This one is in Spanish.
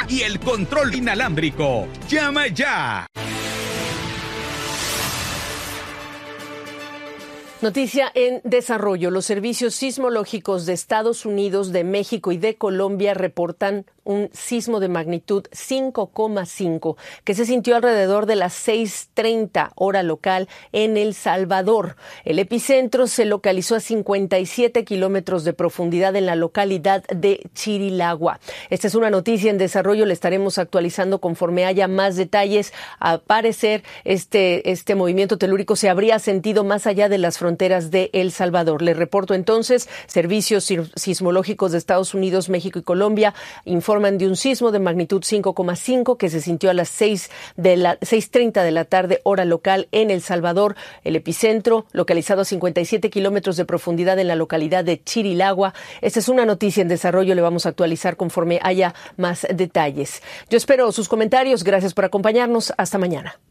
y el control inalámbrico. ¡Llama ya! Noticia en desarrollo. Los servicios sismológicos de Estados Unidos, de México y de Colombia reportan un sismo de magnitud 5,5 que se sintió alrededor de las 6:30 hora local en El Salvador. El epicentro se localizó a 57 kilómetros de profundidad en la localidad de Chirilagua. Esta es una noticia en desarrollo. Le estaremos actualizando conforme haya más detalles. Al parecer, este movimiento telúrico se habría sentido más allá de las fronteras de El Salvador. Le reporto entonces, servicios sismológicos de Estados Unidos, México y Colombia informan de un sismo de magnitud 5,5 que se sintió a las 6:30 de la tarde, hora local, en El Salvador. El epicentro, localizado a 57 kilómetros de profundidad en la localidad de Chirilagua. Esta es una noticia en desarrollo. Le vamos a actualizar conforme haya más detalles. Yo espero sus comentarios. Gracias por acompañarnos. Hasta mañana.